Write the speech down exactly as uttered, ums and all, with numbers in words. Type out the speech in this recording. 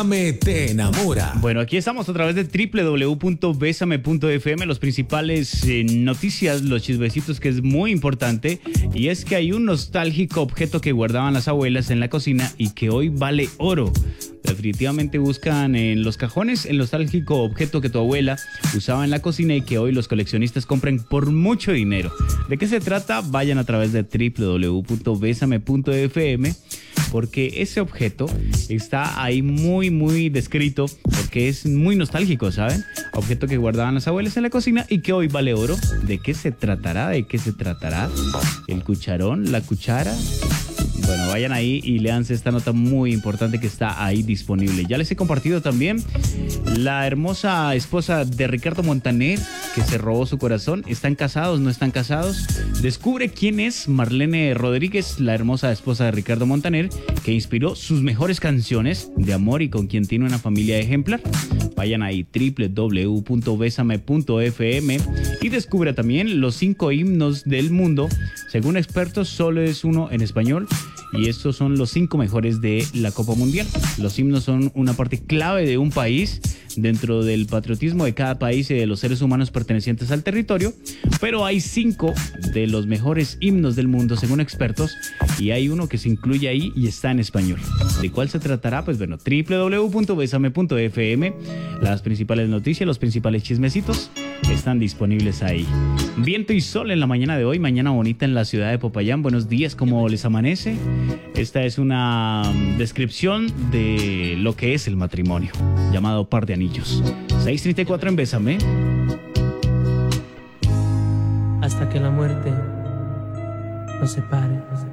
Bésame te enamora. Bueno, aquí estamos a través de doble u doble u doble u punto bésame punto efe eme, los principales eh, noticias, los chismecitos, que es muy importante, y es que hay un nostálgico objeto que guardaban las abuelas en la cocina y que hoy vale oro. Definitivamente buscan en los cajones el nostálgico objeto que tu abuela usaba en la cocina y que hoy los coleccionistas compran por mucho dinero. ¿De qué se trata? Vayan a través de doble u doble u doble u punto bésame punto efe eme, porque ese objeto está ahí muy muy descrito, porque es muy nostálgico, ¿saben? Objeto que guardaban las abuelas en la cocina y que hoy vale oro. ¿De qué se tratará? ¿De qué se tratará? ¿El cucharón? ¿La cuchara? Bueno, vayan ahí y léanse esta nota muy importante que está ahí disponible. Ya les he compartido también la hermosa esposa de Ricardo Montaner, que se robó su corazón. ¿Están casados? ¿No están casados? Descubre quién es Marlene Rodríguez, la hermosa esposa de Ricardo Montaner, que inspiró sus mejores canciones de amor y con quien tiene una familia ejemplar. Vayan ahí, doble u doble u doble u punto bésame punto efe eme, y descubra también los cinco himnos del mundo. Según expertos, solo es uno en español. Y estos son los cinco mejores de la Copa Mundial. Los himnos son una parte clave de un país dentro del patriotismo de cada país y de los seres humanos pertenecientes al territorio. Pero hay cinco de los mejores himnos del mundo según expertos, y hay uno que se incluye ahí y está en español. ¿De cuál se tratará? Pues bueno, doble u doble u doble u punto bésame punto efe eme. Las principales noticias, los principales chismecitos están disponibles ahí. Viento y sol en la mañana de hoy, mañana bonita en la ciudad de Popayán. Buenos días, ¿cómo les amanece? Esta es una descripción de lo que es el matrimonio, llamado par de anillos. seis treinta y cuatro en Bésame. Hasta que la muerte nos separe.